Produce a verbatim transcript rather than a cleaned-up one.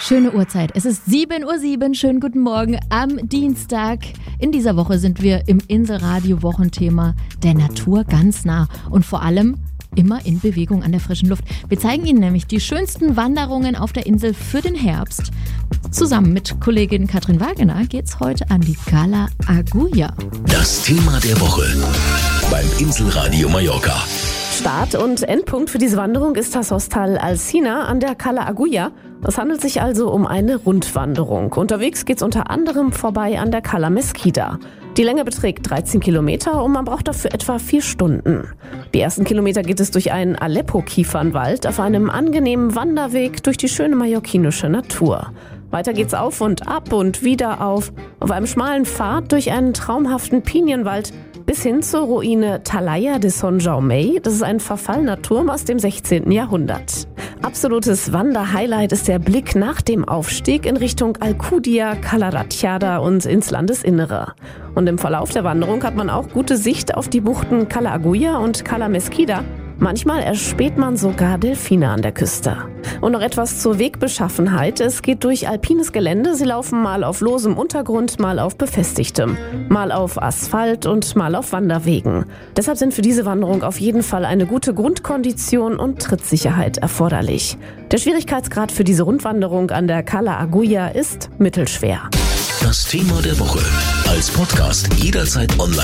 Schöne Uhrzeit. Es ist sieben Uhr sieben. Schönen guten Morgen am Dienstag. In dieser Woche sind wir im Inselradio-Wochenthema der Natur ganz nah und vor allem immer in Bewegung an der frischen Luft. Wir zeigen Ihnen nämlich die schönsten Wanderungen auf der Insel für den Herbst. Zusammen mit Kollegin Katrin Wagener geht's heute an die Cala Agulla. Das Thema der Woche beim Inselradio Mallorca. Start- und Endpunkt für diese Wanderung ist das Hostal Alsina an der Cala Agulla. Es handelt sich also um eine Rundwanderung. Unterwegs geht's unter anderem vorbei an der Cala Mesquida. Die Länge beträgt dreizehn Kilometer und man braucht dafür etwa vier Stunden. Die ersten Kilometer geht es durch einen Aleppo-Kiefernwald auf einem angenehmen Wanderweg durch die schöne mallorquinische Natur. Weiter geht's auf und ab und wieder auf, auf einem schmalen Pfad durch einen traumhaften Pinienwald bis hin zur Ruine Talaya de Son Jaume. Das ist ein verfallener Turm aus dem sechzehnten Jahrhundert. Absolutes Wanderhighlight ist der Blick nach dem Aufstieg in Richtung Alcudia, Cala Ratjada und ins Landesinnere. Und im Verlauf der Wanderung hat man auch gute Sicht auf die Buchten Cala Agulla und Cala Mesquida. Manchmal erspäht man sogar Delfine an der Küste. Und noch etwas zur Wegbeschaffenheit. Es geht durch alpines Gelände. Sie laufen mal auf losem Untergrund, mal auf befestigtem, mal auf Asphalt und mal auf Wanderwegen. Deshalb sind für diese Wanderung auf jeden Fall eine gute Grundkondition und Trittsicherheit erforderlich. Der Schwierigkeitsgrad für diese Rundwanderung an der Cala Agulla ist mittelschwer. Das Thema der Woche als Podcast jederzeit online